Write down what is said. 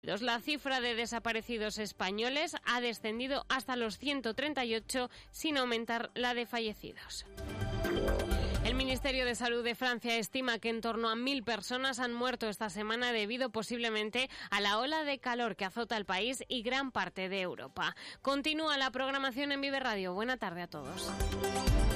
La cifra de desaparecidos españoles ha descendido hasta los 138, sin aumentar la de fallecidos. El Ministerio de Salud de Francia estima que en torno a 1.000 personas han muerto esta semana debido posiblemente a la ola de calor que azota el país y gran parte de Europa. Continúa la programación en Vive Radio. Buena tarde a todos.